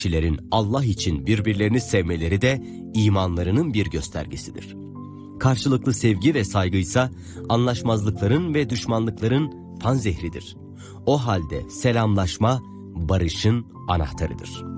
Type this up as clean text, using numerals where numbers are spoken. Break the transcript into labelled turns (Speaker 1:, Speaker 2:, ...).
Speaker 1: Kişilerin Allah için birbirlerini sevmeleri de imanlarının bir göstergesidir. Karşılıklı sevgi ve saygıysa anlaşmazlıkların ve düşmanlıkların panzehridir. O halde selamlaşma barışın anahtarıdır.